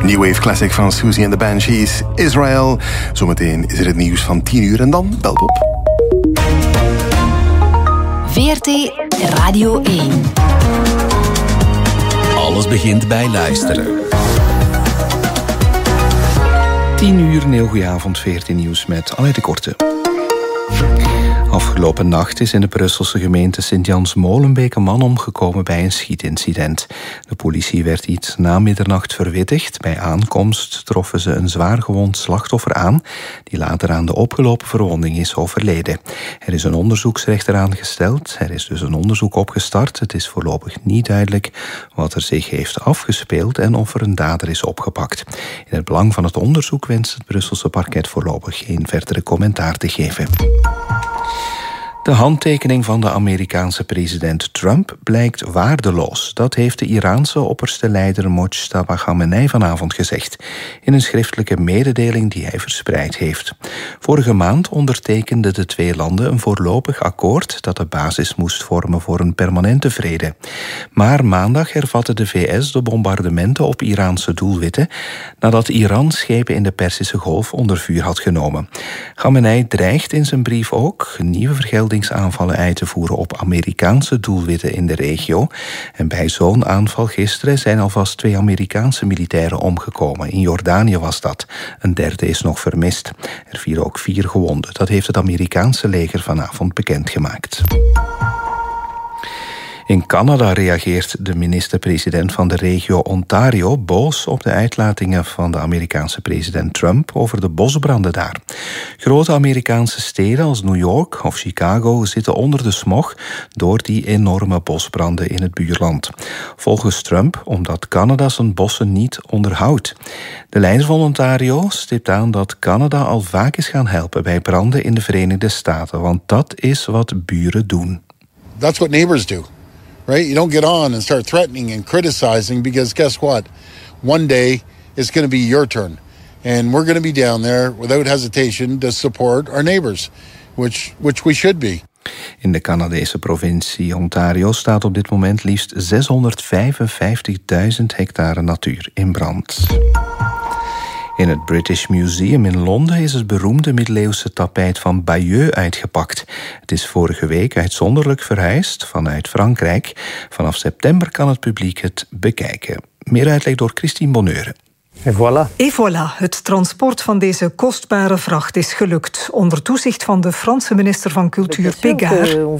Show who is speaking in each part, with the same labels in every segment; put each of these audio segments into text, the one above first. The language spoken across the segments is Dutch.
Speaker 1: New Wave classic van Susie and the Banshees, Israel. Zometeen is er het nieuws van 10 uur en dan belt op.
Speaker 2: VRT Radio 1.
Speaker 3: Alles begint bij luisteren. 10 uur, een heel goeie avond, VRT Nieuws met Alain de Korte. Afgelopen nacht is in de Brusselse gemeente Sint-Jans-Molenbeek een man omgekomen bij een schietincident. De politie werd iets na middernacht verwittigd. Bij aankomst troffen ze een zwaargewond slachtoffer aan, die later aan de opgelopen verwonding is overleden. Er is een onderzoeksrechter aangesteld. Er is dus een onderzoek opgestart. Het is voorlopig niet duidelijk wat er zich heeft afgespeeld en of er een dader is opgepakt. In het belang van het onderzoek wenst het Brusselse parket voorlopig geen verdere commentaar te geven. De handtekening van de Amerikaanse president Trump blijkt waardeloos. Dat heeft de Iraanse opperste leider Mojtaba Khamenei vanavond gezegd in een schriftelijke mededeling die hij verspreid heeft. Vorige maand ondertekenden de twee landen een voorlopig akkoord dat de basis moest vormen voor een permanente vrede. Maar maandag hervatte de VS de bombardementen op Iraanse doelwitten nadat Iran schepen in de Perzische Golf onder vuur had genomen. Khamenei dreigt in zijn brief ook nieuwe vergeldingsaanvallen uit te voeren op Amerikaanse doelwitten in de regio. En bij zo'n aanval gisteren zijn alvast 2 Amerikaanse militairen omgekomen. In Jordanië was dat. Een derde is nog vermist. Er vielen ook 4 gewonden. Dat heeft het Amerikaanse leger vanavond bekendgemaakt. In Canada reageert de minister-president van de regio Ontario boos op de uitlatingen van de Amerikaanse president Trump over de bosbranden daar. Grote Amerikaanse steden als New York of Chicago zitten onder de smog door die enorme bosbranden in het buurland. Volgens Trump omdat Canada zijn bossen niet onderhoudt. De leider van Ontario stipt aan dat Canada al vaak is gaan helpen bij branden in de Verenigde Staten, want dat is wat buren doen.
Speaker 4: That's what neighbors do. Right? You don't get on and start threatening and criticizing because guess what? One day it's going to be your turn. And we're going to be down there without hesitation to support our neighbors, which we should be.
Speaker 3: In de Canadese provincie Ontario staat op dit moment liefst 655.000 hectare natuur in brand. In het British Museum in Londen is het beroemde middeleeuwse tapijt van Bayeux uitgepakt. Het is vorige week uitzonderlijk verhuisd vanuit Frankrijk. Vanaf september kan het publiek het bekijken. Meer uitleg door Christine Bonheur.
Speaker 5: Et voilà, het transport van deze kostbare vracht is gelukt. Onder toezicht van de Franse minister van Cultuur Pégard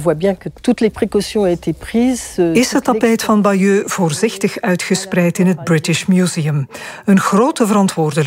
Speaker 5: is het tapijt van Bayeux voorzichtig uitgespreid in het British Museum. Een grote verantwoordelijkheid